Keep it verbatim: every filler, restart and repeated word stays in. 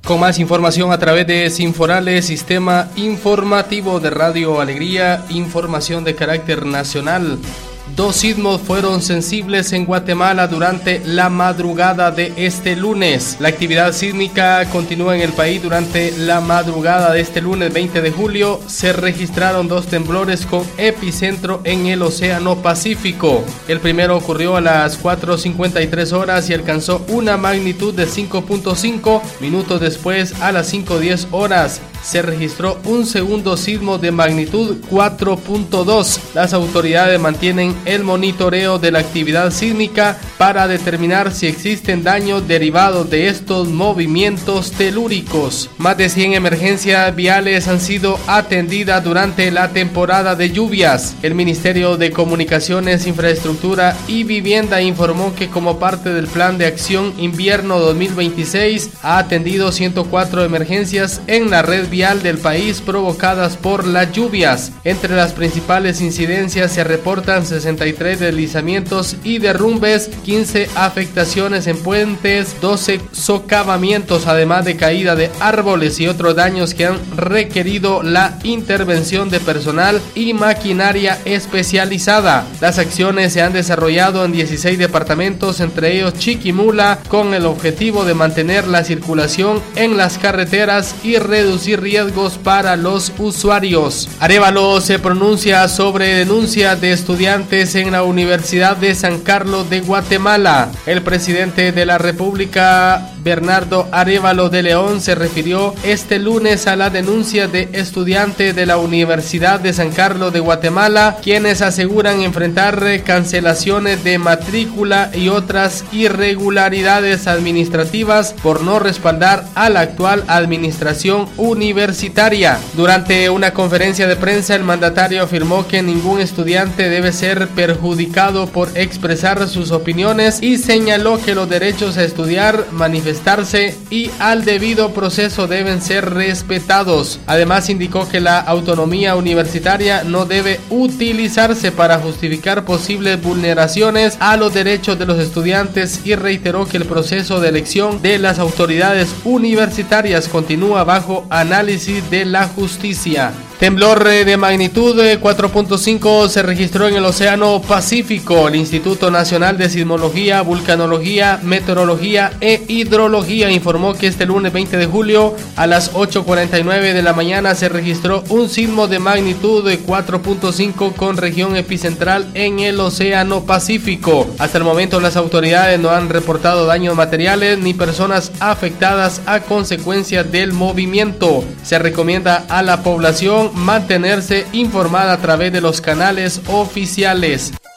Con más información a través de Sinforales, Sistema Informativo de Radio Alegría, información de carácter nacional. Dos sismos fueron sensibles en Guatemala durante la madrugada de este lunes. La actividad sísmica continúa en el país durante la madrugada de este lunes veinte de julio. Se registraron dos temblores con epicentro en el Océano Pacífico. El primero ocurrió a las cuatro cincuenta y tres horas y alcanzó una magnitud de cinco punto cinco. Minutos después, a las cinco diez horas, se registró un segundo sismo de magnitud cuatro punto dos. Las autoridades mantienen el monitoreo de la actividad sísmica para determinar si existen daños derivados de estos movimientos telúricos. Más de cien emergencias viales han sido atendidas durante la temporada de lluvias. El Ministerio de Comunicaciones, Infraestructura y Vivienda informó que como parte del Plan de Acción Invierno dos mil veintiséis ha atendido ciento cuatro emergencias en la red vial del país provocadas por las lluvias. Entre las principales incidencias se reportan sesenta y tres deslizamientos y derrumbes, quince afectaciones en puentes, doce socavamientos, además de caída de árboles y otros daños que han requerido la intervención de personal y maquinaria especializada. Las acciones se han desarrollado en dieciséis departamentos, entre ellos Chiquimula, con el objetivo de mantener la circulación en las carreteras y reducir riesgos para los usuarios. Arévalo se pronuncia sobre denuncia de estudiantes en la Universidad de San Carlos de Guatemala. El presidente de la República, Bernardo Arévalo de León, se refirió este lunes a la denuncia de estudiantes de la Universidad de San Carlos de Guatemala, quienes aseguran enfrentar cancelaciones de matrícula y otras irregularidades administrativas por no respaldar a la actual administración universitaria. Durante una conferencia de prensa, el mandatario afirmó que ningún estudiante debe ser perjudicado por expresar sus opiniones y señaló que los derechos a estudiar, manifestarse y al debido proceso deben ser respetados. Además, indicó que la autonomía universitaria no debe utilizarse para justificar posibles vulneraciones a los derechos de los estudiantes y reiteró que el proceso de elección de las autoridades universitarias continúa bajo análisis de la justicia. Temblor de magnitud cuatro punto cinco se registró en el Océano Pacífico. El Instituto Nacional de Sismología, Vulcanología, Meteorología e Hidrología informó que este lunes veinte de julio a las ocho cuarenta y nueve de la mañana se registró un sismo de magnitud de cuatro punto cinco con región epicentral en el Océano Pacífico. Hasta el momento las autoridades no han reportado daños materiales ni personas afectadas a consecuencia del movimiento. Se recomienda a la población mantenerse informada a través de los canales oficiales.